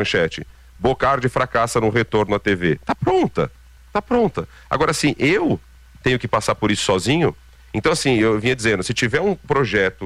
manchete. Bocardi fracassa no retorno à TV. Tá pronta. Agora, assim, eu tenho que passar por isso sozinho. Então, assim, eu vinha dizendo, se tiver um projeto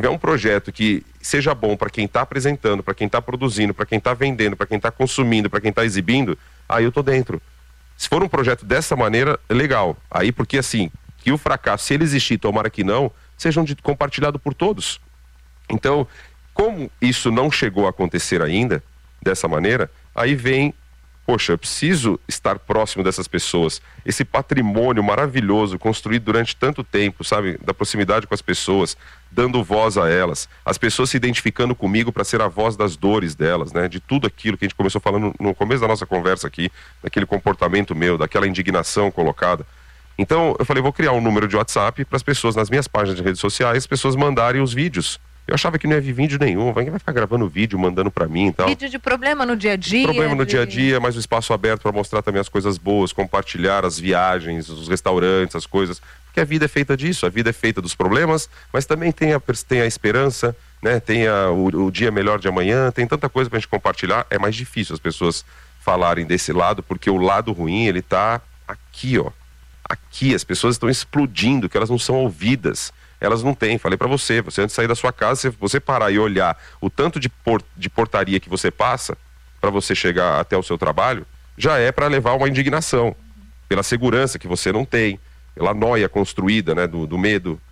que seja bom para quem está apresentando, para quem está produzindo, para quem está vendendo, para quem está consumindo, para quem está exibindo, aí eu tô dentro. Se for um projeto dessa maneira, é legal. Aí, porque assim, que o fracasso, se ele existir, tomara que não, seja compartilhado por todos. Então, como isso não chegou a acontecer ainda, dessa maneira, aí vem, poxa, eu preciso estar próximo dessas pessoas. Esse patrimônio maravilhoso construído durante tanto tempo, sabe? Da proximidade com as pessoas, dando voz a elas. As pessoas se identificando comigo para ser a voz das dores delas, né? De tudo aquilo que a gente começou falando no começo da nossa conversa aqui, daquele comportamento meu, daquela indignação colocada. Então, eu falei, vou criar um número de WhatsApp para as pessoas, nas minhas páginas de redes sociais, as pessoas mandarem os vídeos. Eu achava que não ia vir vídeo nenhum, vai ficar gravando vídeo, mandando pra mim e tal. Vídeo de problema no dia a dia. Problema no dia a dia, mas o espaço aberto para mostrar também as coisas boas, compartilhar as viagens, os restaurantes, as coisas. Porque a vida é feita disso, a vida é feita dos problemas, mas também tem a esperança, né? Tem o dia melhor de amanhã, tem tanta coisa pra gente compartilhar. É mais difícil as pessoas falarem desse lado, porque o lado ruim, ele tá aqui, ó. Aqui, as pessoas estão explodindo, que elas não são ouvidas. Elas não têm, falei pra você, antes de sair da sua casa, se você parar e olhar o tanto de portaria que você passa para você chegar até o seu trabalho, já é para levar uma indignação, pela segurança que você não tem, pela noia construída, né, do medo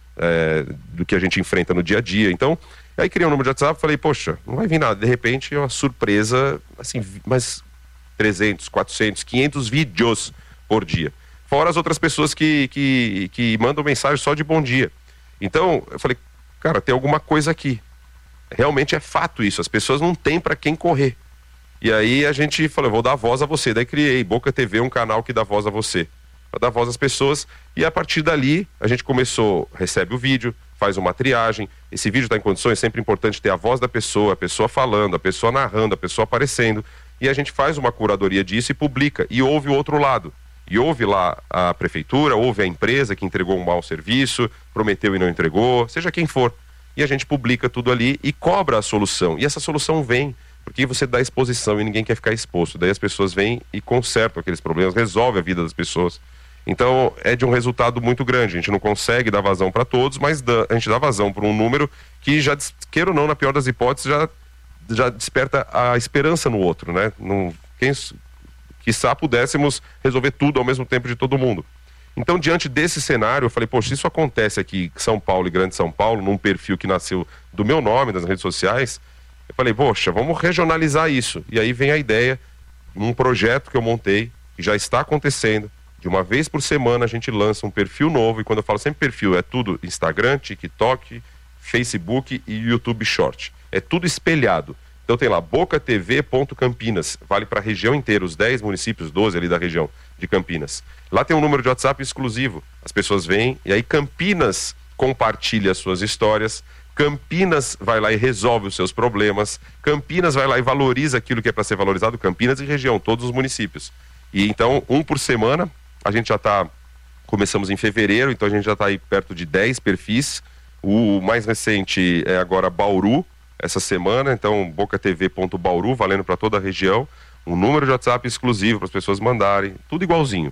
do que a gente enfrenta no dia a dia. Então, aí criei um número de WhatsApp, falei, poxa, não vai vir nada, de repente é uma surpresa, assim, mas 300, 400, 500 vídeos por dia. Fora as outras pessoas que mandam mensagem só de bom dia. Então, eu falei, cara, tem alguma coisa aqui. Realmente é fato isso, as pessoas não têm para quem correr. E aí a gente falou, vou dar voz a você. Daí criei Boca TV, um canal que dá voz a você. Para dar voz às pessoas. E a partir dali, a gente recebe o vídeo, faz uma triagem. Esse vídeo está em condições, é sempre importante ter a voz da pessoa, a pessoa falando, a pessoa narrando, a pessoa aparecendo. E a gente faz uma curadoria disso e publica. E ouve o outro lado. E houve lá a prefeitura, houve a empresa que entregou um mau serviço, prometeu e não entregou, seja quem for. E a gente publica tudo ali e cobra a solução. E essa solução vem, porque você dá exposição e ninguém quer ficar exposto. Daí as pessoas vêm e consertam aqueles problemas, resolve a vida das pessoas. Então é de um resultado muito grande. A gente não consegue dar vazão para todos, mas a gente dá vazão para um número que já, queira ou não, na pior das hipóteses, já desperta a esperança no outro, né? Quiçá pudéssemos resolver tudo ao mesmo tempo de todo mundo. Então, diante desse cenário, eu falei, poxa, isso acontece aqui em São Paulo e Grande São Paulo, num perfil que nasceu do meu nome, das redes sociais, eu falei, poxa, vamos regionalizar isso. E aí vem a ideia, num projeto que eu montei, que já está acontecendo, de uma vez por semana a gente lança um perfil novo, e quando eu falo sempre perfil, é tudo Instagram, TikTok, Facebook e YouTube Short. É tudo espelhado. Então tem lá, bocatv.campinas, vale para a região inteira, os 10 municípios, 12 ali da região de Campinas. Lá tem um número de WhatsApp exclusivo, as pessoas vêm e aí Campinas compartilha as suas histórias, Campinas vai lá e resolve os seus problemas, Campinas vai lá e valoriza aquilo que é para ser valorizado, Campinas e região, todos os municípios. E então, um por semana, a gente já começamos em fevereiro, então a gente já está aí perto de 10 perfis, o mais recente é agora Bauru, essa semana, então bocatv.bauru, valendo para toda a região, um número de WhatsApp exclusivo para as pessoas mandarem, tudo igualzinho.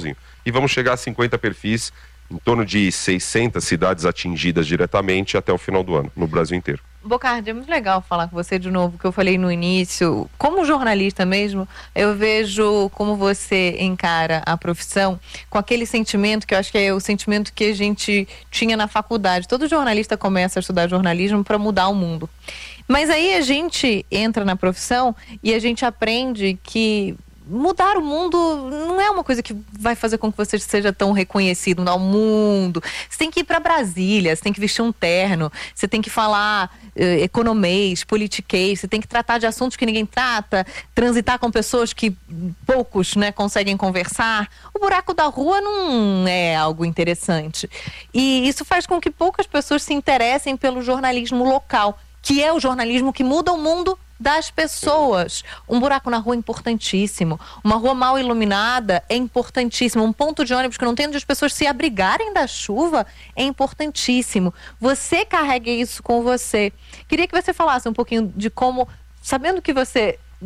E vamos chegar a 50 perfis, em torno de 600 cidades atingidas diretamente até o final do ano, no Brasil inteiro. Bocardi, é muito legal falar com você de novo, que eu falei no início, como jornalista mesmo, eu vejo como você encara a profissão com aquele sentimento, que eu acho que é o sentimento que a gente tinha na faculdade. Todo jornalista começa a estudar jornalismo para mudar o mundo. Mas aí a gente entra na profissão e a gente aprende que mudar o mundo não é uma coisa que vai fazer com que você seja tão reconhecido no mundo. Você tem que ir para Brasília, você tem que vestir um terno, você tem que falar economês, politiquês, você tem que tratar de assuntos que ninguém trata, transitar com pessoas que poucos, né, conseguem conversar. O buraco da rua não é algo interessante. E isso faz com que poucas pessoas se interessem pelo jornalismo local, que é o jornalismo que muda o mundo das pessoas. Um buraco na rua é importantíssimo, uma rua mal iluminada é importantíssimo, um ponto de ônibus que não tem onde as pessoas se abrigarem da chuva é importantíssimo. Você carrega isso com você. Queria que você falasse um pouquinho de como, sabendo que você